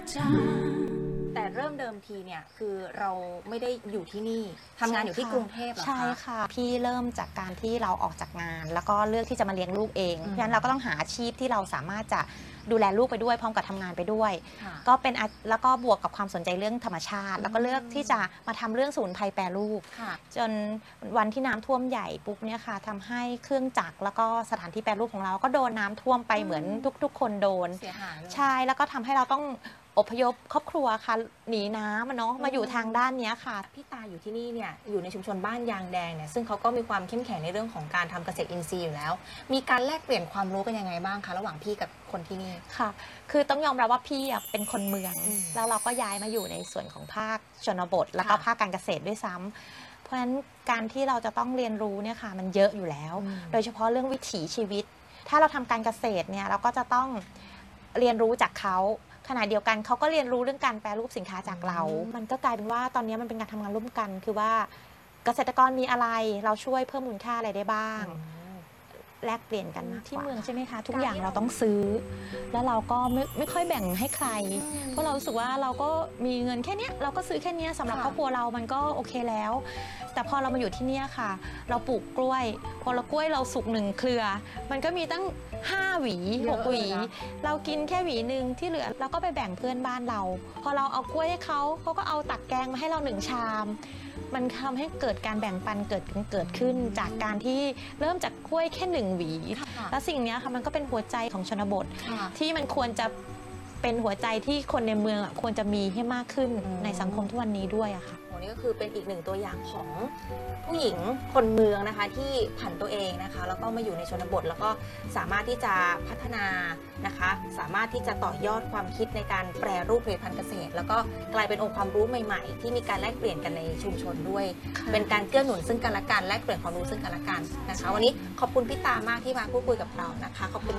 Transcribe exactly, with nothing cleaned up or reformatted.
แต่เริ่มเดิมทีเนี่ยคือเราไม่ได้อยู่ที่นี่ทำงานอยู่ที่กรุงเทพเหรอคะใช่ค่ะพี่เริ่มจากการที่เราออกจากงาน แล้วก็เลือกที่จะมาเลี้ยงลูกเองเพราะฉะนั้นเราก็ต้องหาอาชีพที่เราสามารถจะดูแลลูกไปด้วยพร้อมกับทำงานไปด้วยก็เป็นแล้วก็บวกกับความสนใจเรื่องธรรมชาติ แล้วก็เลือกที่จะมาทำเรื่องสมุนไพรแปรรูปจนวันที่น้ำท่วมใหญ่ปุ๊บเนี่ยค่ะทำให้เครื่องจักรแล้วก็สถานที่แปรรูปของเราก็โดนน้ำท่วมไปเหมือนทุกๆคนโดนใช่แล้วก็ทำให้เราต้องอพยพครอบครัวค่ะหนีน้ำเนาะมาอยู่ทางด้านนี้ค่ะพี่ตาอยู่ที่นี่เนี่ยอยู่ในชุมชนบ้านยางแดงเนี่ยซึ่งเขาก็มีความเข้มแข็งในเรื่องของการทำเกษตรอินทรีย์อยู่แล้วมีการแลกเปลี่ยนความรู้กันยังไงบ้างคะระหว่างพี่กับคนที่นี่ค่ะคือต้องยอมรับว่าพี่เป็นคนเมืองแล้วเราก็ย้ายมาอยู่ในส่วนของภาคชนบทแล้วก็ภาคการเกษตรด้วยซ้ำเพราะฉะนั้นการที่เราจะต้องเรียนรู้เนี่ยค่ะมันเยอะอยู่แล้ว โดยเฉพาะเรื่องวิถีชีวิตถ้าเราทำการเกษตรเนี่ยเราก็จะต้องเรียนรู้จากเขาขณะเดียวกันเขาก็เรียนรู้เรื่องการแปรรูปสินค้าจากเรา มันก็กลายเป็นว่าตอนนี้มันเป็นการทำงานร่วมกันคือว่าเกษตรกรมีอะไรเราช่วยเพิ่มมูลค่าอะไรได้บ้างแลกเปลี่ยนกันมากที่เมืองใช่ไหมคะทุกอย่างเราต้องซื้อแล้วเราก็ไม่ไม่ค่อยแบ่งให้ใครเพราะเรารู้สึกว่าเราก็มีเงินแค่นี้เราก็ซื้อแค่นี้สำหรับครอบครัวเรามันก็โอเคแล้วแต่พอเรามาอยู่ที่นี่ค่ะเราปลูกกล้วยพอเรากล้วยเราสุกหนึ่งเครือมันก็มีตั้งห้าหวีหกหวีเรากินแค่หวีหนึ่งที่เหลือเราก็ไปแบ่งเพื่อนบ้านเราพอเราเอากล้วยให้เขาเขาก็เอาตักแกงมาให้เราหนึ่งชามมันทำให้เกิดการแบ่งปันเกิดเกิดขึ้นจากการที่เริ่มจากกล้วยแค่หนึ่งหวีแล้วสิ่งนี้ค่ะมันก็เป็นหัวใจของชนบทที่มันควรจะเป็นหัวใจที่คนในเมืองควรจะมีให้มากขึ้นในสังคมทุกวันนี้ด้วยอะค่ะนี่ก็คือเป็นอีกหนึ่งตัวอย่างของผู้หญิงคนเมืองนะคะที่ผันตัวเองนะคะแล้วก็มาอยู่ในชนบทแล้วก็สามารถที่จะพัฒนานะคะสามารถที่จะต่อยอดความคิดในการแปรรูปผลิตภัณฑ์เกษตรแล้วก็กลายเป็นองค์ความรู้ใหม่ๆที่มีการแลกเปลี่ยนกันในชุมชนด้วยเป็นการเกื้อหนุนซึ่งกันและกันแลกเปลี่ยนความรู้ซึ่งกันและกันนะคะวันนี้ขอบคุณพี่ตามากที่มาพูดคุยกับเรานะคะขอบคุณ